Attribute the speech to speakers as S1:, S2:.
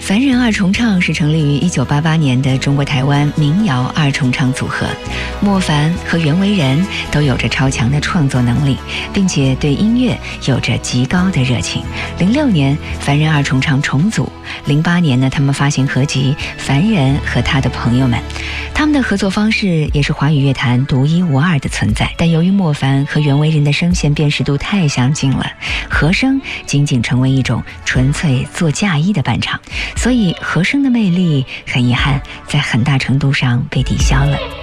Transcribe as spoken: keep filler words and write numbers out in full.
S1: 凡人二重唱是成立于一九八八年的中国台湾民谣二重唱组合，莫凡和袁惟仁都有着超强的创作能力，并且对音乐有着极高的热情。零六年，凡人二重唱重组，零八年呢，他们发行合集《凡人和他的朋友们》。他们的合作方式也是华语乐坛独一无二的存在，但由于莫凡和袁惟仁的声线辨识度太相近了，和声仅仅成为一种纯粹做嫁衣的伴唱，所以和声的魅力很遗憾在很大程度上被抵消了。